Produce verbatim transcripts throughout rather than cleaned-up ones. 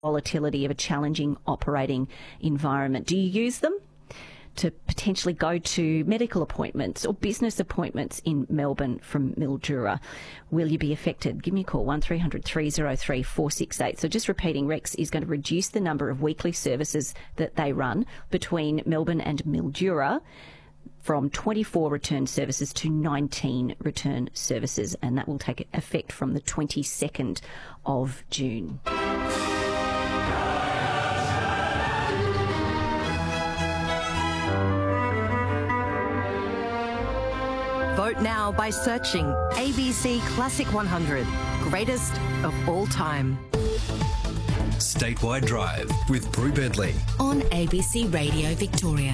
volatility of a challenging operating environment. Do you use them to potentially go to medical appointments or business appointments in Melbourne from Mildura? Will you be affected? Give me a call, one three hundred three oh three four six eight. So just repeating, Rex is going to reduce the number of weekly services that they run between Melbourne and Mildura from twenty-four return services to nineteen return services, and that will take effect from the twenty-second of June. Vote now by searching A B C Classic one hundred, greatest of all time. Statewide Drive with Brew Bentley on A B C Radio Victoria.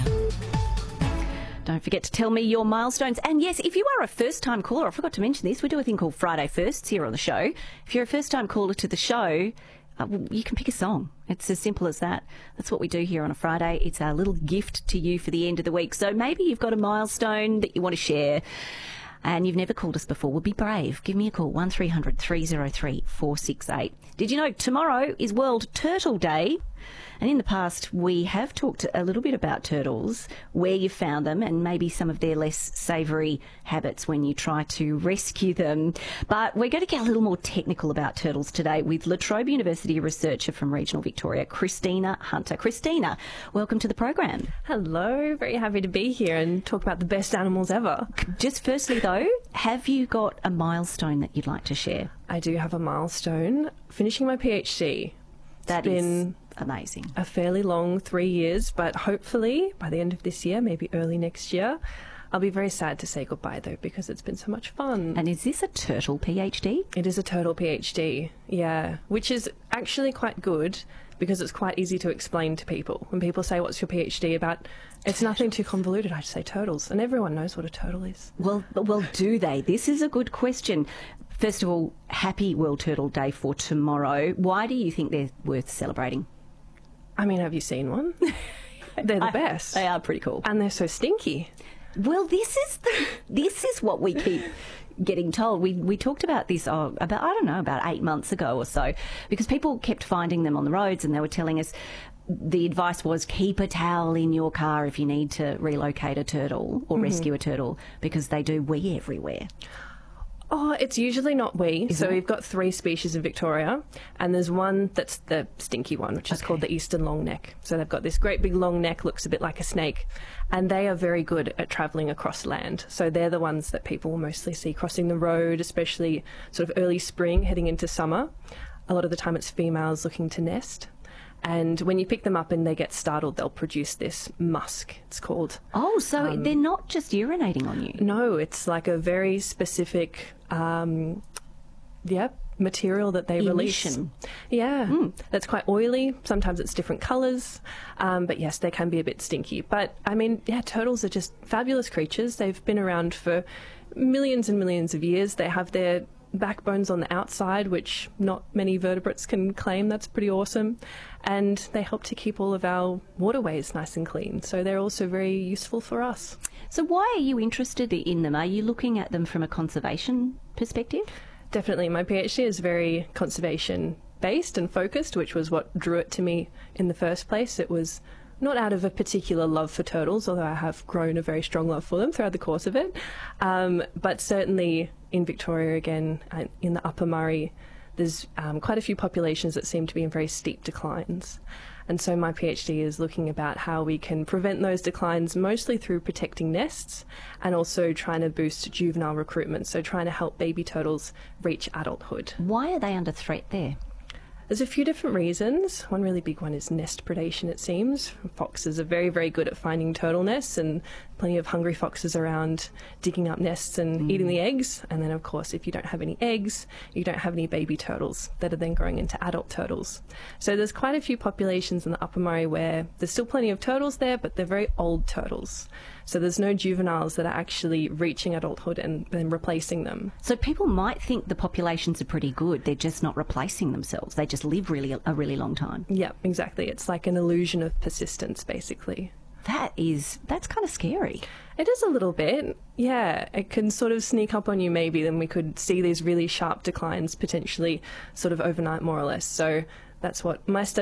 Don't forget to tell me your milestones. And yes, if you are a first-time caller, I forgot to mention this, we do a thing called Friday Firsts here on the show. If you're a first-time caller to the show, uh, you can pick a song. It's as simple as that. That's what we do here on a Friday. It's our little gift to you for the end of the week. So maybe you've got a milestone that you want to share and you've never called us before. Well, be brave. Give me a call, one three hundred three oh three four six eight. Did you know tomorrow is World Turtle Day? And in the past, we have talked a little bit about turtles, where you found them, and maybe some of their less savoury habits when you try to rescue them. But we're going to get a little more technical about turtles today with La Trobe University researcher from regional Victoria, Christina Hunter. Christina, welcome to the program. Hello, very happy to be here and talk about the best animals ever. Just firstly, though, have you got a milestone that you'd like to share? I do have a milestone, finishing my PhD. That it's is been amazing. A fairly long three years, but hopefully by the end of this year, maybe early next year, I'll be very sad to say goodbye though, because it's been so much fun. And is this a turtle PhD? It is a turtle PhD, yeah, which is actually quite good because it's quite easy to explain to people. When people say, what's your PhD about? It's nothing too convoluted. I just say turtles, and everyone knows what a turtle is. Well, well, do they? This is a good question. First of all, happy World Turtle Day for tomorrow. Why do you think they're worth celebrating? I mean, have you seen one? They're the I, best. They are pretty cool. And they're so stinky. Well, this is the, this is what we keep getting told. We we talked about this oh, about, I don't know, about eight months ago or so, because people kept finding them on the roads and they were telling us the advice was keep a towel in your car if you need to relocate a turtle or mm-hmm. rescue a turtle, because they do wee everywhere. Oh, it's usually not wee. Is so it? We've got three species in Victoria, and there's one that's the stinky one, which is Okay. called the eastern long neck. So they've got this great big long neck, looks a bit like a snake, and they are very good at travelling across land. So they're the ones that people will mostly see crossing the road, especially sort of early spring, heading into summer. A lot of the time it's females looking to nest. And when you pick them up and they get startled, they'll produce this musk, it's called. Oh, so Um, they're not just urinating on you? No, it's like a very specific, um, yeah, material that they release. Emission. Yeah, Mm. that's quite oily. Sometimes it's different colours. Um, but yes, they can be a bit stinky. But I mean, yeah, turtles are just fabulous creatures. They've been around for millions and millions of years. They have their backbones on the outside, which not many vertebrates can claim. That's pretty awesome. And they help to keep all of our waterways nice and clean. So they're also very useful for us. So why are you interested in them? Are you looking at them from a conservation perspective? Definitely. My PhD is very conservation based and focused, which was what drew it to me in the first place. It was not out of a particular love for turtles, although I have grown a very strong love for them throughout the course of it. Um, but certainly in Victoria, again, uh, in the Upper Murray, there's um, quite a few populations that seem to be in very steep declines. And so my PhD is looking about how we can prevent those declines, mostly through protecting nests and also trying to boost juvenile recruitment, so trying to help baby turtles reach adulthood. Why are they under threat there? There's a few different reasons. One really big one is nest predation, it seems. Foxes are very, very good at finding turtle nests, and plenty of hungry foxes around digging up nests and mm. eating the eggs. And then, of course, if you don't have any eggs, you don't have any baby turtles that are then growing into adult turtles. So there's quite a few populations in the Upper Murray where there's still plenty of turtles there, but they're very old turtles. So there's no juveniles that are actually reaching adulthood and then replacing them. So people might think the populations are pretty good. They're just not replacing themselves. They just live really a really long time. Yeah, exactly. It's like an illusion of persistence, basically. That is, that's kind of scary. It is a little bit, yeah. It can sort of sneak up on you maybe, then we could see these really sharp declines potentially sort of overnight more or less. So that's what my study